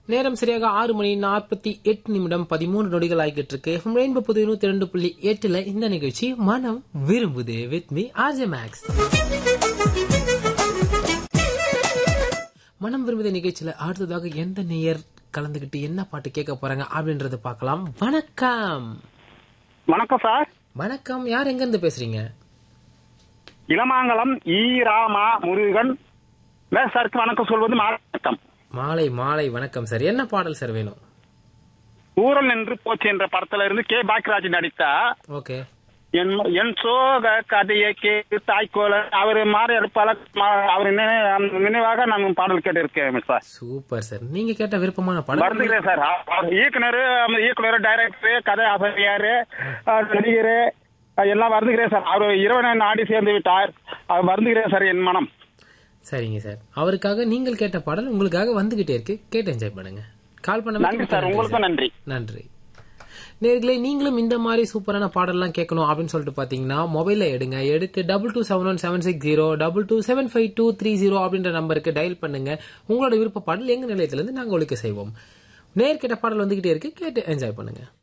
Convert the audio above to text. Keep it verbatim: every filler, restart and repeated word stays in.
நேரம் சரியாக ஆறு மணி நாற்பத்தி எட்டு நிமிடம் பதிமூன்று நொடிகள் ஆகிட்டு இருக்கு. ரெயின்போ புது நூத்தி ரெண்டு புள்ளி எட்டுல இந்த நிகழ்ச்சி மனம் விரும்புதே வித் மீ ஆர்ஜே மேக்ஸ். மனம் விரும்புதே நிகழ்ச்சியில அடுத்ததாக எந்த நேயர் கலந்துகிட்டு என்ன பாட்டு கேட்க போறாங்க அப்படின்றத பார்க்கலாம். வணக்கம். வணக்கம் சார். வணக்கம். யார் எங்க இருந்து பேசுறீங்க? இளமாங்கலம் ஈ ராமா முருகன் சாருக்கு வணக்கம் சொல்வது வணக்கம். மாலை மாலை வணக்கம் சார். என்ன பாடல் சார் வேணும்? ஊரல் என்று போச்சு என்ற படத்துல இருந்து கே பாக்யராஜ் நடித்தா ஓகே என் சோக கதையை கேட்டு தாய்கோல அவர் மாறி எடுப்பாளர் அவர் நினைவாக நான் பாடல் கேட்டு இருக்கேன் சார். Super sir. நீங்க கேட்ட விருப்பமான பாடல் வருந்துகிறேன் சார். இயக்குனர் இயக்குனர் டைரக்டர் கதை ஆசிரியர் நடிகர் எல்லாம் வருந்துகிறேன் சார். அவர் இரவனை நாடி சேர்ந்து விட்டார். அவர் வருந்துகிறேன் சார் என் மனம். சரிங்க சார். அவருக்காக நீங்கள் கேட்ட பாடல் உங்களுக்காக வந்துகிட்டே இருக்கு. கேட்டு என்ஜாய் பண்ணுங்க. கால் பண்ண நன்றி சார். உங்களுக்கும் நன்றி. நன்றி நேர்களே. நீங்களும் இந்த மாதிரி சூப்பரான பாடல்லாம் கேட்கணும் அப்படின்னு சொல்லிட்டு பாத்தீங்கன்னா மொபைல எடுங்க. எடுத்து double two seven one seven six zero double two seven five two three zero அப்படின்ற நம்பருக்கு டயல் பண்ணுங்க. உங்களோட விருப்ப பாடல் எங்க நிலையத்திலிருந்து நாங்க ஒழிக்க செய்வோம். நேர் கேட்ட பாடல் வந்துகிட்டே இருக்கு. கேட்டு என்ஜாய் பண்ணுங்க.